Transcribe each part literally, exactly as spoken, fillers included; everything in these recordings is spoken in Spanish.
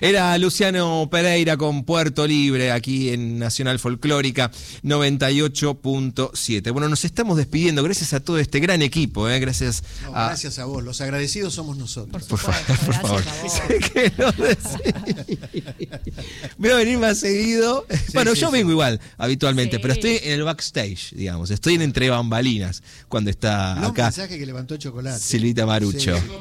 Era Luciano Pereira con Puerto Libre aquí en Nacional Folclórica noventa y ocho punto siete. Bueno, nos estamos despidiendo. Gracias a todo este gran equipo. ¿eh? Gracias, no, a... gracias a vos. Los agradecidos somos nosotros. Por, por favor, por favor. Que no voy a venir más seguido. Sí, bueno, sí, yo sí. vengo igual habitualmente, sí. pero estoy en el backstage, digamos. Estoy en entre bambalinas cuando está Los acá. mensajes que levantó Chocolate. Silvita Marucho. Sí.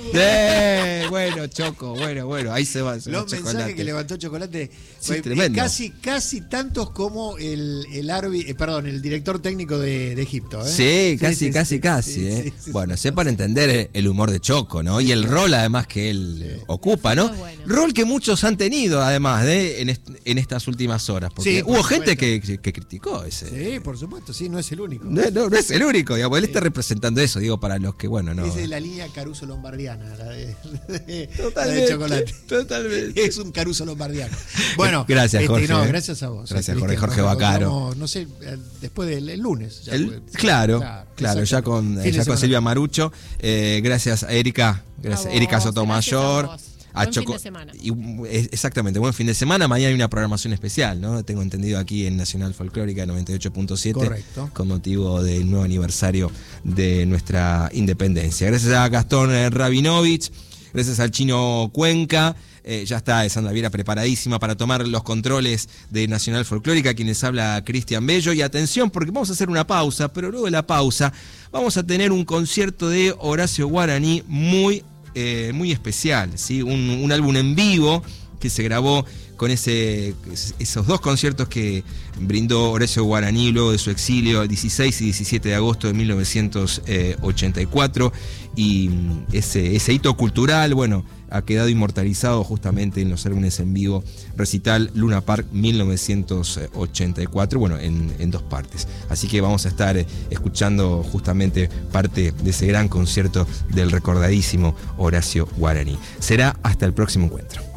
Eh, bueno, Choco, bueno, bueno, ahí se va. Se Los va mensajes Chocolate. que levantó Chocolate, sí, eh, tremendo. casi, casi tantos como el, el Arbi, eh, perdón, el director técnico de, de Egipto. ¿eh? Sí, casi, sí, sí, casi, sí, casi. Sí, ¿eh? sí, sí, bueno, sí, sepan sí. entender el humor de Choco, ¿no? Y el rol además que él sí. ocupa, ¿no? Bueno. Rol que muchos han tenido además de en, est en estas últimas horas, porque sí, por hubo supuesto. gente que, que criticó ese. Sí, por supuesto, sí, no es el único. No, no, no es el único, digamos, él sí. está representando eso, digo, para los que, bueno, no. Es de la línea Caruso Lombardiana, la de, de, totalmente, la de Chocolate. Totalmente. Es un Caruso Lombardiano. Bueno, gracias, Jorge. Este, no, gracias a vos. Gracias, Jorge, Jorge Bacaro. No sé, después del el lunes. Ya el, fue, claro, claro, claro ya con, ya con Silvia Marucho. Eh, gracias a Erika, gracias, a Erika Sotomayor. A A buen Choco, fin de semana. Y, exactamente, buen fin de semana. Mañana hay una programación especial, ¿no? Tengo entendido aquí en Nacional Folclórica noventa y ocho punto siete. Correcto. Con motivo del nuevo aniversario de nuestra independencia. Gracias a Gastón Rabinovich, gracias al Chino Cuenca. Eh, ya está Sandra Viera preparadísima para tomar los controles de Nacional Folclórica, quienes habla Cristian Bello. Y atención, porque vamos a hacer una pausa, pero luego de la pausa vamos a tener un concierto de Horacio Guaraní muy Eh, muy especial, ¿sí? un, un álbum en vivo que se grabó con ese, esos dos conciertos que brindó Horacio Guaraní luego de su exilio el dieciséis y diecisiete de agosto de mil novecientos ochenta y cuatro, y ese, ese hito cultural, bueno, ha quedado inmortalizado justamente en los álbumes en vivo Recital Luna Park mil novecientos ochenta y cuatro, bueno, en, en dos partes. Así que vamos a estar escuchando justamente parte de ese gran concierto del recordadísimo Horacio Guaraní. Será hasta el próximo encuentro.